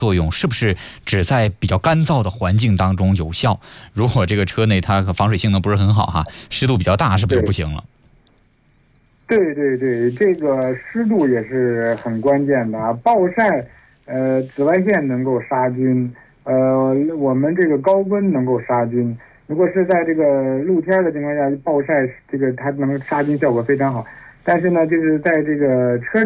作用是不是只在比较干燥的环境当中有效？如果这个车内它防水性能不是很好哈，湿度比较大，是不是就不行了？ 对对对，这个湿度也是很关键的啊。暴晒，紫外线能够杀菌，我们这个高温能够杀菌。如果是在这个露天的情况下，暴晒这个它能杀菌效果非常好。但是呢，就是在这个车